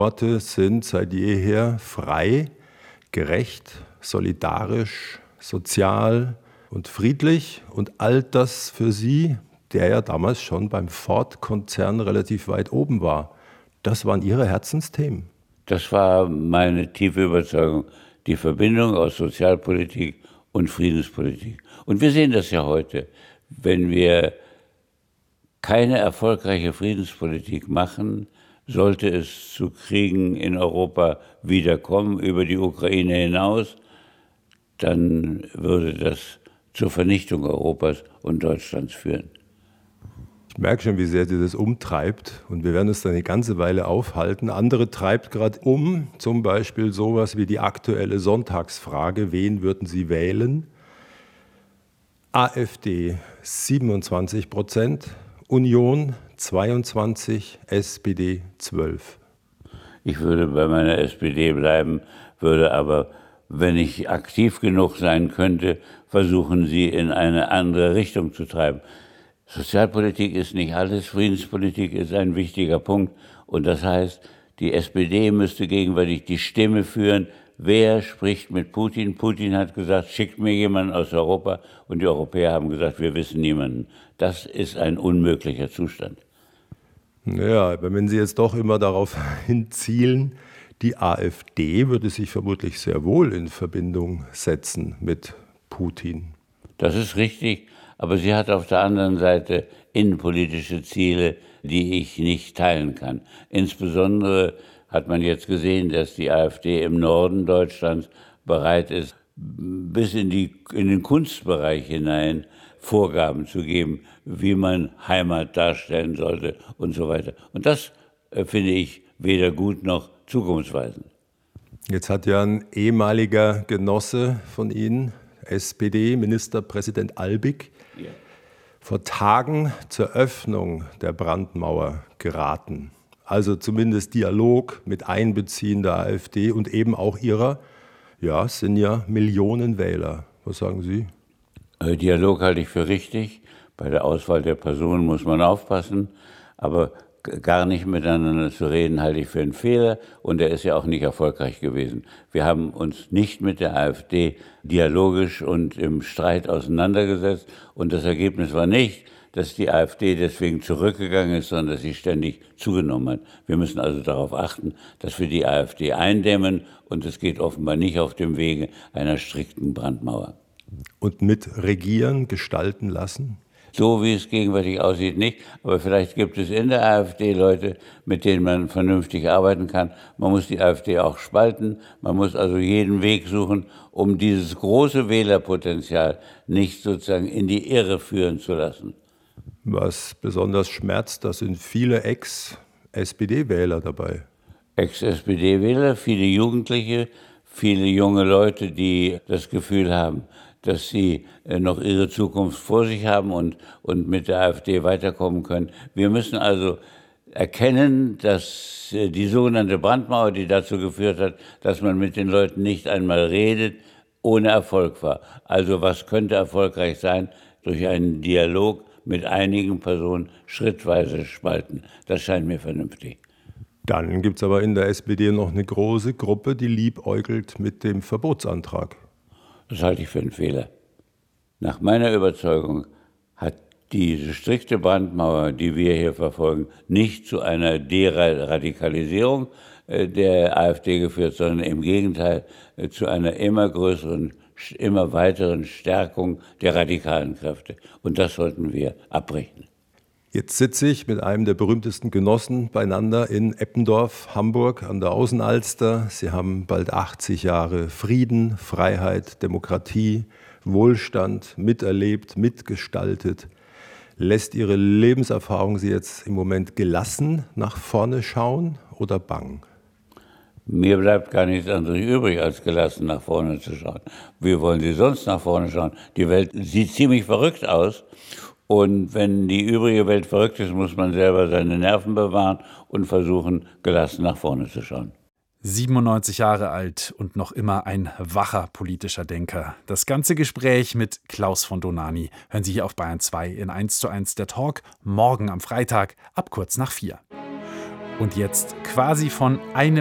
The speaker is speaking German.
Worte sind seit jeher frei, gerecht, solidarisch, sozial und friedlich. Und all das für Sie, der ja damals schon beim Ford-Konzern relativ weit oben war, das waren Ihre Herzensthemen. Das war meine tiefe Überzeugung, die Verbindung aus Sozialpolitik und Friedenspolitik. Und wir sehen das ja heute. Wenn wir keine erfolgreiche Friedenspolitik machen, sollte es zu Kriegen in Europa wiederkommen, über die Ukraine hinaus, dann würde das zur Vernichtung Europas und Deutschlands führen. Ich merke schon, wie sehr Sie das umtreibt, und wir werden uns dann eine ganze Weile aufhalten. Andere treibt gerade um, zum Beispiel sowas wie die aktuelle Sonntagsfrage: Wen würden Sie wählen? AfD 27%, Union 22%, SPD 12%. Ich würde bei meiner SPD bleiben, würde aber, wenn ich aktiv genug sein könnte, versuchen, sie in eine andere Richtung zu treiben. Sozialpolitik ist nicht alles, Friedenspolitik ist ein wichtiger Punkt. Und das heißt, die SPD müsste gegenwärtig die Stimme führen, wer spricht mit Putin. Putin hat gesagt, schickt mir jemanden aus Europa. Und die Europäer haben gesagt, wir wissen niemanden. Das ist ein unmöglicher Zustand. Ja, aber wenn Sie jetzt doch immer darauf hinzielen, die AfD würde sich vermutlich sehr wohl in Verbindung setzen mit Putin. Das ist richtig, aber sie hat auf der anderen Seite innenpolitische Ziele, die ich nicht teilen kann. Insbesondere hat man jetzt gesehen, dass die AfD im Norden Deutschlands bereit ist, bis in den Kunstbereich hinein Vorgaben zu geben, wie man Heimat darstellen sollte und so weiter. Und das finde ich weder gut noch zukunftsweisend. Jetzt hat ja ein ehemaliger Genosse von Ihnen, SPD-Ministerpräsident Albig, vor Tagen zur Öffnung der Brandmauer geraten. Also zumindest Dialog mit Einbeziehen der AfD und eben auch ihrer, ja, es sind ja Millionen Wähler. Was sagen Sie? Dialog halte ich für richtig. Bei der Auswahl der Personen muss man aufpassen. Aber gar nicht miteinander zu reden, halte ich für einen Fehler. Und er ist ja auch nicht erfolgreich gewesen. Wir haben uns nicht mit der AfD dialogisch und im Streit auseinandergesetzt. Und das Ergebnis war nicht, dass die AfD deswegen zurückgegangen ist, sondern dass sie ständig zugenommen hat. Wir müssen also darauf achten, dass wir die AfD eindämmen. Und es geht offenbar nicht auf dem Wege einer strikten Brandmauer. Und mit regieren, gestalten lassen? So wie es gegenwärtig aussieht, nicht. Aber vielleicht gibt es in der AfD Leute, mit denen man vernünftig arbeiten kann. Man muss die AfD auch spalten. Man muss also jeden Weg suchen, um dieses große Wählerpotenzial nicht sozusagen in die Irre führen zu lassen. Was besonders schmerzt, da sind viele Ex-SPD-Wähler dabei. Ex-SPD-Wähler, viele Jugendliche, viele junge Leute, die das Gefühl haben, dass sie noch ihre Zukunft vor sich haben und mit der AfD weiterkommen können. Wir müssen also erkennen, dass die sogenannte Brandmauer, die dazu geführt hat, dass man mit den Leuten nicht einmal redet, ohne Erfolg war. Also was könnte erfolgreich sein? Durch einen Dialog mit einigen Personen schrittweise spalten. Das scheint mir vernünftig. Dann gibt es aber in der SPD noch eine große Gruppe, die liebäugelt mit dem Verbotsantrag. Das halte ich für einen Fehler. Nach meiner Überzeugung hat diese strikte Brandmauer, die wir hier verfolgen, nicht zu einer Deradikalisierung der AfD geführt, sondern im Gegenteil zu einer immer größeren, immer weiteren Stärkung der radikalen Kräfte. Und das sollten wir abbrechen. Jetzt sitze ich mit einem der berühmtesten Genossen beieinander in Eppendorf, Hamburg an der Außenalster. Sie haben bald 80 Jahre Frieden, Freiheit, Demokratie, Wohlstand miterlebt, mitgestaltet. Lässt Ihre Lebenserfahrung Sie jetzt im Moment gelassen nach vorne schauen oder bang? Mir bleibt gar nichts anderes übrig, als gelassen nach vorne zu schauen. Wie wollen Sie sonst nach vorne schauen? Die Welt sieht ziemlich verrückt aus. Und wenn die übrige Welt verrückt ist, muss man selber seine Nerven bewahren und versuchen, gelassen nach vorne zu schauen. 97 Jahre alt und noch immer ein wacher politischer Denker. Das ganze Gespräch mit Klaus von Dohnanyi hören Sie hier auf Bayern 2 in 1:1 der Talk morgen am Freitag ab kurz nach 4. Und jetzt quasi von einem